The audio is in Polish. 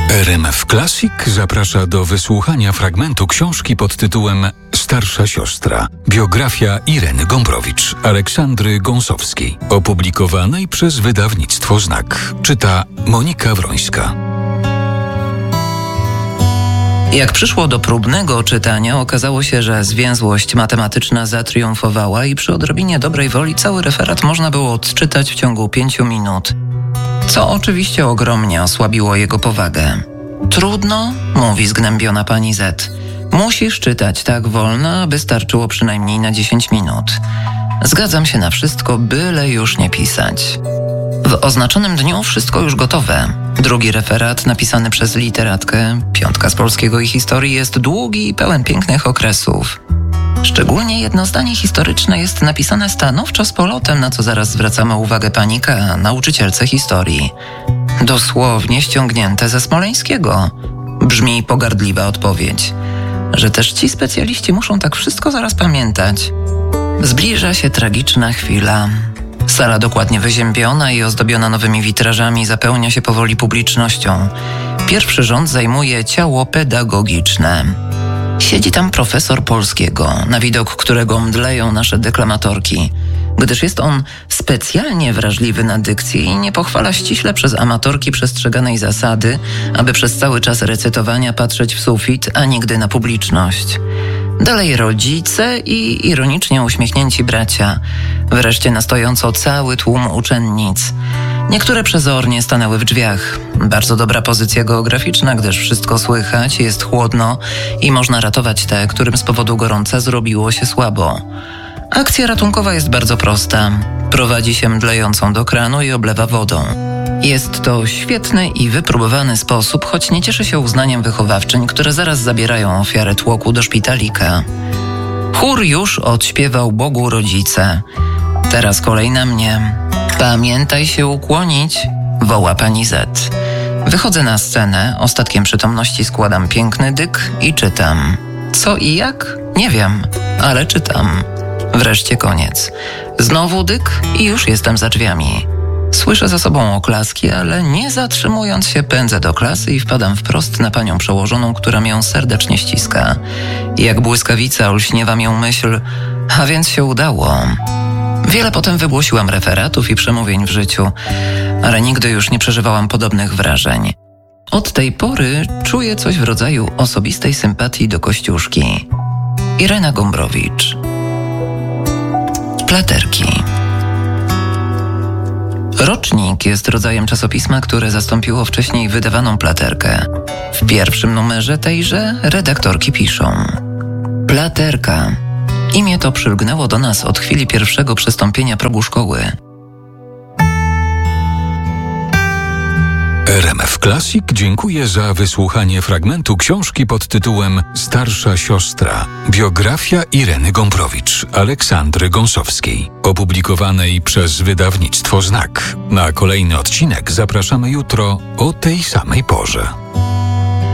RMF Classic zaprasza do wysłuchania fragmentu książki pod tytułem Starsza siostra. Biografia Ireny Gombrowicz, Aleksandry Gąsowskiej, opublikowanej przez wydawnictwo Znak. Czyta Monika Wrońska. Jak przyszło do próbnego czytania, okazało się, że zwięzłość matematyczna zatriumfowała i przy odrobinie dobrej woli cały referat można było odczytać w ciągu 5 minut. Co oczywiście ogromnie osłabiło jego powagę. Trudno, mówi zgnębiona pani Z. Musisz czytać tak wolno, aby starczyło przynajmniej na 10 minut. Zgadzam się na wszystko, byle już nie pisać. W oznaczonym dniu wszystko już gotowe. Drugi referat napisany przez literatkę, 5 z polskiego i historii, jest długi i pełen pięknych okresów. Szczególnie jedno zdanie historyczne jest napisane stanowczo z polotem, na co zaraz zwracamy uwagę pani K., nauczycielce historii. Dosłownie ściągnięte ze Smoleńskiego. Brzmi pogardliwa odpowiedź. Że też ci specjaliści muszą tak wszystko zaraz pamiętać. Zbliża się tragiczna chwila. Sala dokładnie wyziębiona i ozdobiona nowymi witrażami zapełnia się powoli publicznością. Pierwszy rząd zajmuje ciało pedagogiczne. Siedzi tam profesor polskiego, na widok którego mdleją nasze deklamatorki, gdyż jest on specjalnie wrażliwy na dykcję i nie pochwala ściśle przez amatorki przestrzeganej zasady, aby przez cały czas recytowania patrzeć w sufit, a nigdy na publiczność. Dalej rodzice i ironicznie uśmiechnięci bracia. Wreszcie na stojąco cały tłum uczennic. Niektóre przezornie stanęły w drzwiach. Bardzo dobra pozycja geograficzna, gdyż wszystko słychać, jest chłodno i można ratować te, którym z powodu gorąca zrobiło się słabo. Akcja ratunkowa jest bardzo prosta. Prowadzi się mdlejącą do kranu i oblewa wodą. Jest to świetny i wypróbowany sposób, choć nie cieszy się uznaniem wychowawczyń, które zaraz zabierają ofiarę tłoku do szpitalika. Chór już odśpiewał Bogu rodzice. Teraz kolej na mnie. Pamiętaj się ukłonić, woła pani Z. Wychodzę na scenę, ostatkiem przytomności składam piękny dyk i czytam. Co i jak? Nie wiem, ale czytam. Wreszcie koniec. Znowu dyk i już jestem za drzwiami. Słyszę za sobą oklaski, ale nie zatrzymując się pędzę do klasy i wpadam wprost na panią przełożoną, która mnie serdecznie ściska. Jak błyskawica olśniewa mię myśl, a więc się udało. Wiele potem wygłosiłam referatów i przemówień w życiu, ale nigdy już nie przeżywałam podobnych wrażeń. Od tej pory czuję coś w rodzaju osobistej sympatii do Kościuszki. Irena Gombrowicz. Platerki. Rocznik jest rodzajem czasopisma, które zastąpiło wcześniej wydawaną Platerkę. W pierwszym numerze tejże redaktorki piszą: Platerka. Imię to przylgnęło do nas od chwili pierwszego przystąpienia progu szkoły. RMF Classic dziękuję za wysłuchanie fragmentu książki pod tytułem Starsza siostra. Biografia Ireny Gombrowicz, Aleksandry Gąsowskiej, opublikowanej przez wydawnictwo Znak. Na kolejny odcinek zapraszamy jutro o tej samej porze.